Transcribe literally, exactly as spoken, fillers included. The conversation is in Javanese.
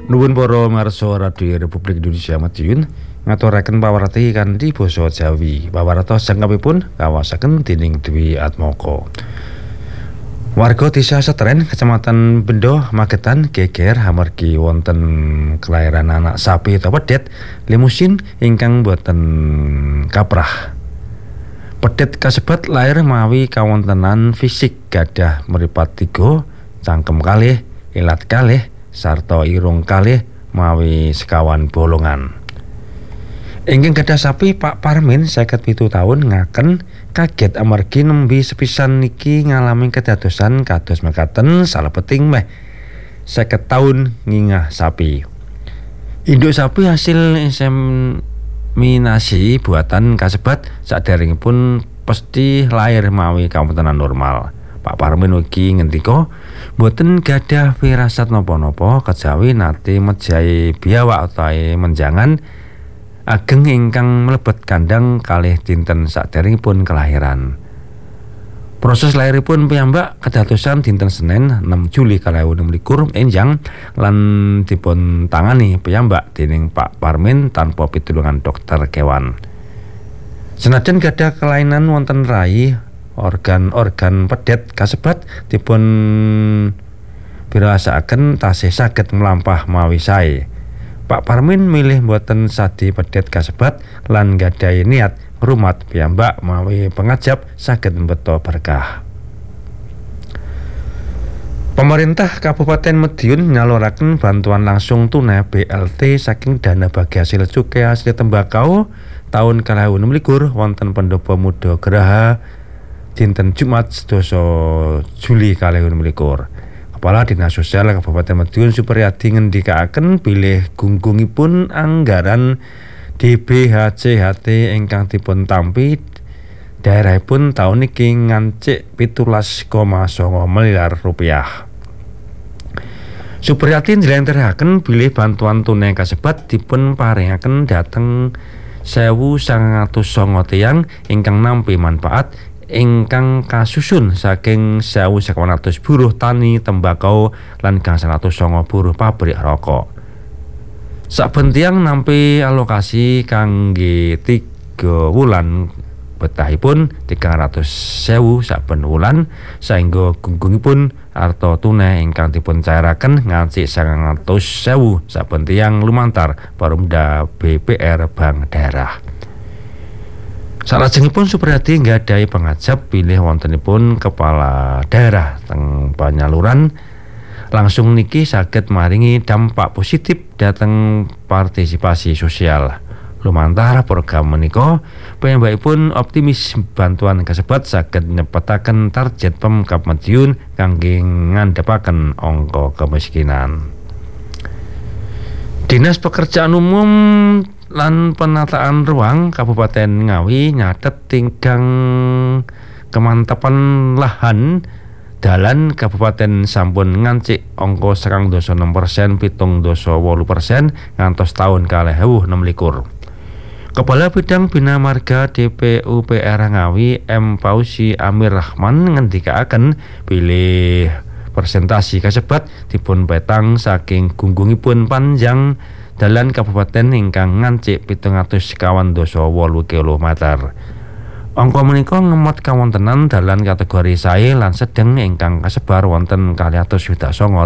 Nuwun para marsa Radio Republik Indonesia Madiun ngaturaken pawarti kanthi basa Jawi. Pawarta sangkapipun kawasaken dening Dwi Atmoko. Warga Desa Setren, Kecamatan Bendo, Magetan geger amargi wonten kelairan anak sapi atau pedet limusin ingkang boten kaprah. Pedet kasebat lair mawi kawontenan fisik gadah meripat tiga, cangkem kalih, ilat kalih, sarta irung kalih mawi sekawan bolongan. Ingkang gadah sapi Pak Parmin seket pitu taun ngaken kaget amargi nembe sepisan niki ngalami kedadosan kados mekaten salebeting meh seket taun ngingah sapi. Induk sapi hasil inseminasi buatan kasebat saderengipun pesti lahir mawi kawontenan normal. Pak Parmin ugi ngendika boten gadah firasat napa-napa kejawi nate mejahi biawak utawi menjangan ageng ingkang mlebet kandhang kalih dinten saderengipun kelahiran. Proses lairipun piyambak kedadosan dinten Senin enam Juli kalih ewu enem likur enjang lan dipun tangani piyambak dening Pak Parmin tanpa pitulungan dokter kewan. Senajan gadah kelainan wonten rai, organ-organ pedet kasebat dipun pirasakaken tasih saged mlampah mawi sae. Pak Parmin milih mboten sadi pedet kasebat lan gadahi niat ngrumat piyambak mawi pengajap saged mbeta berkah. Pemerintah Kabupaten Madiun nyaluraken bantuan langsung tunai B L T saking dana bagi hasil cukai hasil tembakau tahun kalih ewu enem likur wonten Pendopo Muda Geraha dinten Jumat sedasa Juli kalih ewu enem likur. Kepala Dinas Sosial Kabupaten Madiun Supriyadi ngendikaaken bilih gunggungipun anggaran D B H C H T ingkang dipun tampi daerahipun taun niki ngancik pitulas koma sanga miliar rupiah. Supriyadi njlentrehake bilih bantuan tunai kasebat dipun paringaken dhateng sewu sangang atus sanga tiyang ingkang nampi manfaat ingkang kasusun saking sewu sekawan atus buruh tani tembakau lan gangsal atus sanga buruh pabrik rokok. Saben tiyang nampi alokasi kangge tiga wulan betahipun tigang atus sewu saben wulan saengga gunggungipun arta tunai ingkang dipun cairaken ngancik sangang atus sewu saben tiyang lumantar Perumda B P R Bank Daerah. Salajengipun Supriyadi nggadahi pengajap bilih wontenipun kepala daerah teng panyaluran langsung niki saged maringi dampak positif dhateng partisipasi sosial. Lumantar program menika piyambakipun optimis bantuan kasebat saged nyepetaken target Pemkab Madiun kangge ngandhapaken angka kemiskinan. Dinas Pekerjaan Umum lan Penataan Ruang Kabupaten Ngawi nyatet tinggang kemantapan lahan dalan kabupaten sampun ngancik angka serang dasa enam persen pitung dasa wolu persen ngantos taun kalih ewu enem likur. Kepala Bidang Bina Marga D P U P R Ngawi M Pausi Amir Rahman ngendikaaken bilih persentasi kasebat dipun petang saking gunggungipun panjang dalan kabupaten ingkang ngancik pitung atus sekawan dasa wolu kilometer. Angka menika ngemot kawontenan dalan kategori sae lan sedeng ingkang kasebar wonten kalih atus swidak sanga